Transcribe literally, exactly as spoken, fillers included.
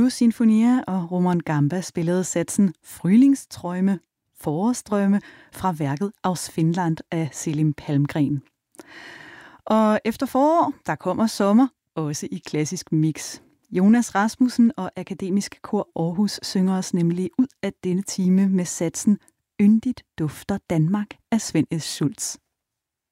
Duo Sinfonia og Roman Gamba spillede satsen Frühlingsträume, forårsdrømme, fra værket Aus Finnland af Selim Palmgren. Og efter forår, der kommer sommer, også i klassisk mix. Jonas Rasmussen og Akademisk Kor Aarhus synger os nemlig ud af denne time med satsen Yndigt dufter Danmark af Svend S. Schultz.